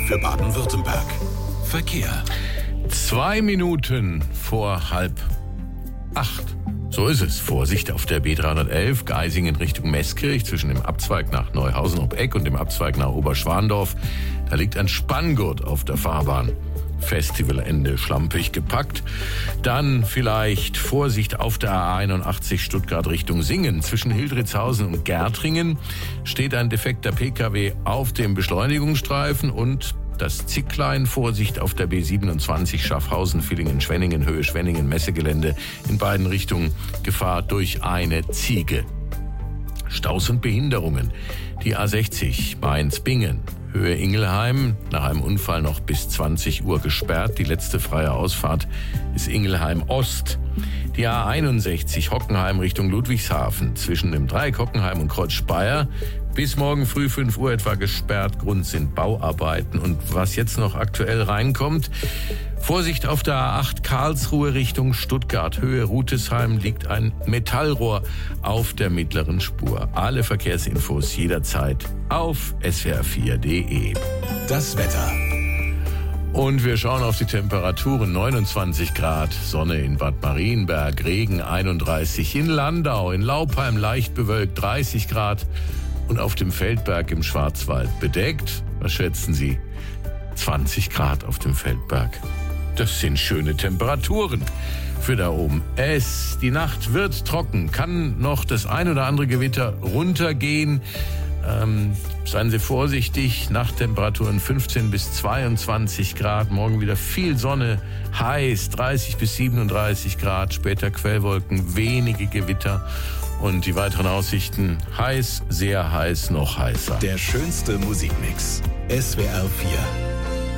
für Baden-Württemberg. Verkehr. 2 Minuten vor 7:30. So ist es. Vorsicht auf der B311, Geisingen Richtung Meßkirch, zwischen dem Abzweig nach Neuhausen ob Eck und dem Abzweig nach Oberschwandorf. Da liegt ein Spanngurt auf der Fahrbahn. Festivalende schlampig gepackt. Dann vielleicht Vorsicht auf der A81 Stuttgart Richtung Singen. Zwischen Hildritzhausen und Gärtringen steht ein defekter Pkw auf dem Beschleunigungsstreifen und das Zicklein. Vorsicht auf der B27 Schaffhausen, Villingen, Schwenningen, Höhe Schwenningen, Messegelände. In beiden Richtungen Gefahr durch eine Ziege. Staus und Behinderungen. Die A60 Mainz-Bingen, Höhe Ingelheim, nach einem Unfall noch bis 20 Uhr gesperrt. Die letzte freie Ausfahrt ist Ingelheim Ost. Die A61 Hockenheim Richtung Ludwigshafen, zwischen dem Dreieck Hockenheim und Kreuz Speyer bis morgen früh 5 Uhr etwa gesperrt. Grund sind Bauarbeiten. Und was jetzt noch aktuell reinkommt: Vorsicht auf der A8 Karlsruhe Richtung Stuttgart. Höhe Rutesheim liegt ein Metallrohr auf der mittleren Spur. Alle Verkehrsinfos jederzeit auf swr4.de. Das Wetter. Und wir schauen auf die Temperaturen. 29 Grad, Sonne in Bad Marienberg, Regen 31 in Landau, in Laupheim leicht bewölkt 30 Grad und auf dem Feldberg im Schwarzwald bedeckt. Was schätzen Sie? 20 Grad auf dem Feldberg. Das sind schöne Temperaturen für da oben. Die Nacht wird trocken, kann noch das ein oder andere Gewitter runtergehen. Seien Sie vorsichtig, Nachttemperaturen 15 bis 22 Grad, morgen wieder viel Sonne, heiß, 30 bis 37 Grad, später Quellwolken, wenige Gewitter und die weiteren Aussichten: heiß, sehr heiß, noch heißer. Der schönste Musikmix. SWR 4.